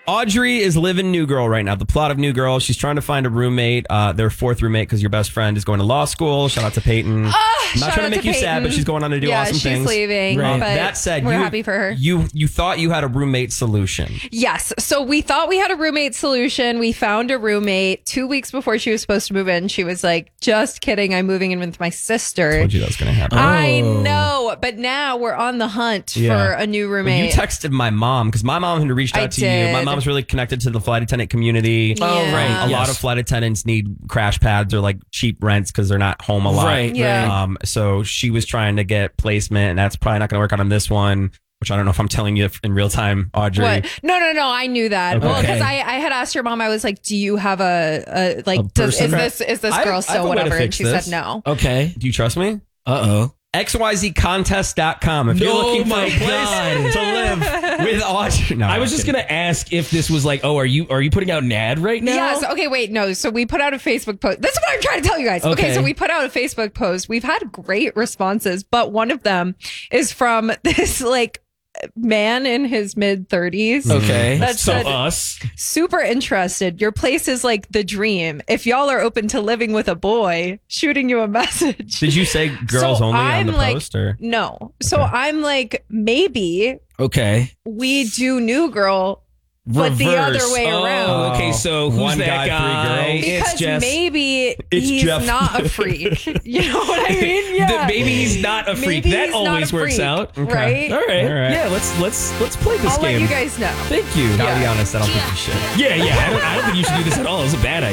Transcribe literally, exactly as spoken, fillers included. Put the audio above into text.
Audrey is living New Girl right now. The plot of New Girl. She's trying to find a roommate, uh, their fourth roommate, because your best friend is going to law school. Shout out to Peyton. Uh, I'm not trying to make to you Peyton. sad, but she's going on to do yeah, awesome she's things. leaving. Right. But That said, we're you, happy for her. You you thought you had a roommate solution. Yes. So we thought we had a roommate solution. We found a roommate two weeks before she was supposed to move in. She was like, just kidding. I'm moving in with my sister. Told you that was going to happen. I know. But now we're on the hunt Yeah. for a new Well, roommate. you texted my mom because my mom had reached out I to did. you. My mom's really connected to the flight attendant community. Oh, Yeah. right. A Yes. lot of flight attendants need crash pads or like cheap rents because they're not home a lot. Right, Yeah. right. Um, so she was trying to get placement, and that's probably not going to work out on this one. Which I don't know if I'm telling you in real time, Audrey. What? No, no, no. I knew that. Okay. Well, because I, I had asked your mom. I was like, "Do you have a, a like? A does, is person? this is this I- girl I still have a way to whatever?" And fix she this. said no. Okay. Do you trust me? Uh-oh. X Y Z contest dot com. If you're Oh looking for my a place God. to live with Audrey. No, I I'm was just kidding. going to ask if this was like, oh, are you are you putting out an ad right now? Yes. Okay. Wait. No. So we put out a Facebook post. That's what I'm trying to tell you guys. Okay. Okay. So we put out a Facebook post. We've had great responses, but one of them is from this like man in his mid thirties. Okay. That so said- us. Super interested. Your place is like the dream. If y'all are open to living with a boy, shooting you a message. Did you say girls So only I'm on the like, post? Or? No. So I'm like, maybe Okay. we do New Girl, but the Reverse. other way Oh, around. okay, so who's One that guy, guy? three girls. Because It's just maybe It's he's Jeff. not a freak. You know what I mean? Yeah. The- maybe he's not a freak. Maybe That he's not always a works freak, out. right? All right. All right. Yeah, let's let's let's play this I'll game. let you guys know. Thank you. Gotta be honest, I don't think you should. Yeah, yeah. I don't, I don't think you should do this at all. It's a bad